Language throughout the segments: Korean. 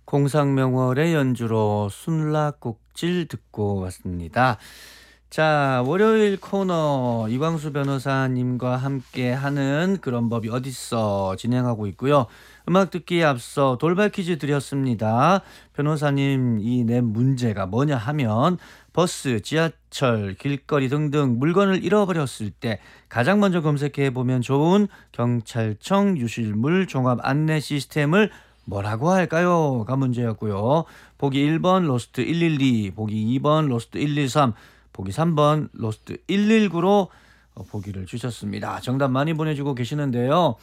공상명월의 연주로 순라꼭질 듣고 왔습니다. 자, 월요일 코너 이광수 변호사님과 함께 하는 그런 법이 어딨어 진행하고 있고요. 음악 듣기에 앞서 돌발 퀴즈 드렸습니다. 변호사님, 이 낸 문제가 뭐냐 하면 버스, 지하철, 길거리 등등 물건을 잃어버렸을 때 가장 먼저 검색해 보면 좋은 경찰청 유실물 종합 안내 시스템을 뭐라고 할까요?가 문제였고요. 보기 1번 로스트 112, 보기 2번 로스트 113, 보기 3번 로스트 119로 보기를 주셨습니다. 정답 많이 보내주고 계시는데요.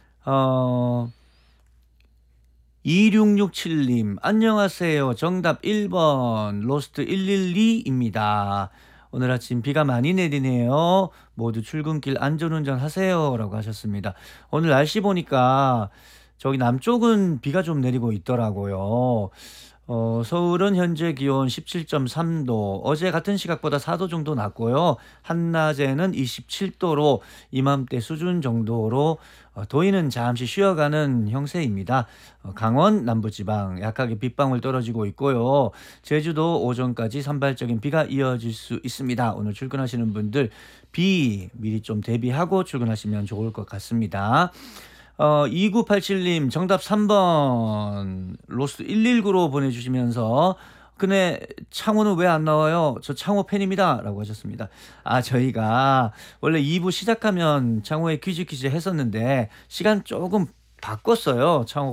2667님 안녕하세요. 정답 1번 로스트 112입니다. 오늘 아침 비가 많이 내리네요. 모두 출근길 안전운전 하세요 라고 하셨습니다. 오늘 날씨 보니까 저기 남쪽은 비가 좀 내리고 있더라고요. 서울은 현재 기온 17.3도, 어제 같은 시각보다 4도 정도 낮고요. 한낮에는 27도로 이맘때 수준 정도로 더위는 잠시 쉬어가는 형세입니다. 강원 남부지방 약하게 빗방울 떨어지고 있고요. 제주도 오전까지 산발적인 비가 이어질 수 있습니다. 오늘 출근하시는 분들 비 미리 좀 대비하고 출근하시면 좋을 것 같습니다. 2987님 정답 3번 로스 119로 보내주시면서 근데 창호는 왜 안 나와요? 저 창호 팬입니다 라고 하셨습니다. 저희가 원래 2부 시작하면 창호의 퀴즈 했었는데 시간 조금 바꿨어요. 창호